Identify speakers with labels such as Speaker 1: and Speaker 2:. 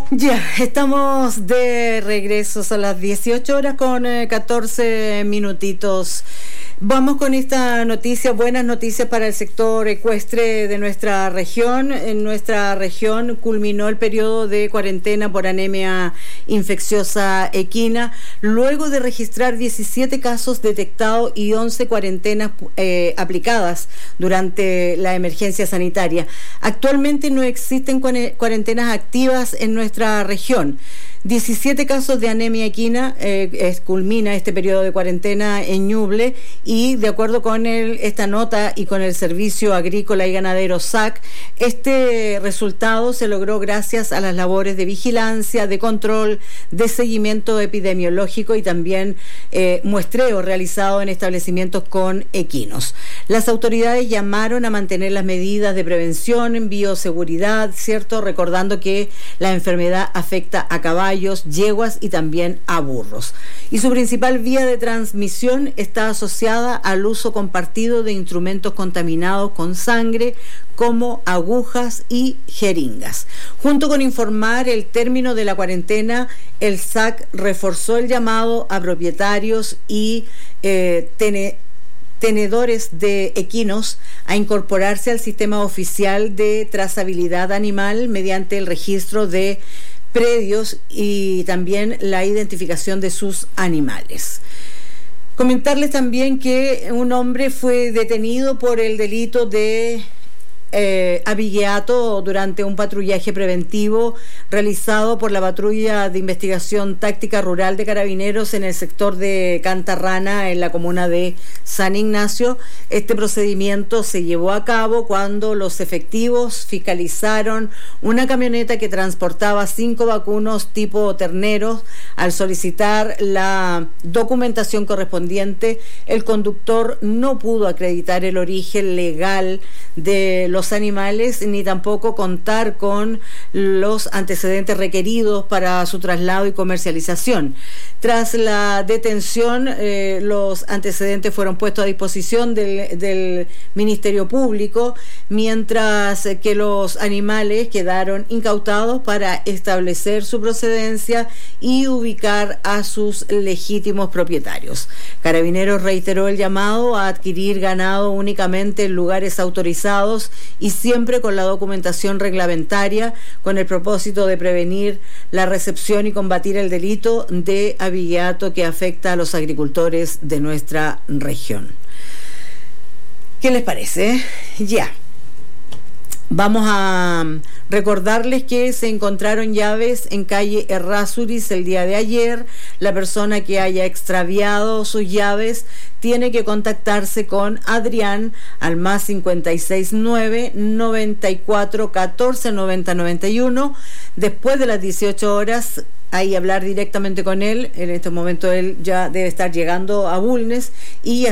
Speaker 1: Ya, estamos de regreso, a las 18 horas con 14 minutitos. Vamos con esta noticia, buenas noticias para el sector ecuestre de nuestra región. En nuestra región culminó el periodo de cuarentena por anemia infecciosa equina, luego de registrar 17 casos detectados y 11 cuarentenas aplicadas durante la emergencia sanitaria. Actualmente no existen cuarentenas activas en nuestra región. 17 casos de anemia equina, culmina este periodo de cuarentena en Ñuble, y de acuerdo con esta nota y con el Servicio Agrícola y Ganadero SAC, este resultado se logró gracias a las labores de vigilancia, de control, de seguimiento epidemiológico y también muestreo realizado en establecimientos con equinos. Las autoridades llamaron a mantener las medidas de prevención, bioseguridad, ¿cierto? Recordando que la enfermedad afecta a caballos, yeguas y también a burros. Y su principal vía de transmisión está asociada al uso compartido de instrumentos contaminados con sangre, como agujas y jeringas. Junto con informar el término de la cuarentena, el SAC reforzó el llamado a propietarios y tenedores de equinos a incorporarse al sistema oficial de trazabilidad animal mediante el registro de predios y también la identificación de sus animales. Comentarles también que un hombre fue detenido por el delito de abigeato durante un patrullaje preventivo realizado por la Patrulla de Investigación Táctica Rural de Carabineros en el sector de Cantarrana, en la comuna de San Ignacio. Este procedimiento se llevó a cabo cuando los efectivos fiscalizaron una camioneta que transportaba 5 vacunos tipo terneros. Al solicitar la documentación correspondiente, el conductor no pudo acreditar el origen legal de los animales ni tampoco contar con los antecedentes requeridos para su traslado y comercialización. Tras la detención, los antecedentes fueron puestos a disposición del Ministerio Público, mientras que los animales quedaron incautados para establecer su procedencia y ubicar a sus legítimos propietarios. Carabineros reiteró el llamado a adquirir ganado únicamente en lugares autorizados y siempre con la documentación reglamentaria, con el propósito de prevenir la recepción y combatir el delito de abigeato que afecta a los agricultores de nuestra región. ¿Qué les parece? Ya. Vamos a recordarles que se encontraron llaves en calle Errázuriz el día de ayer. La persona que haya extraviado sus llaves tiene que contactarse con Adrián al más 569 94 14 90 91 después de las 18 horas. Ahí hablar directamente con él. En este momento él ya debe estar llegando a Bulnes y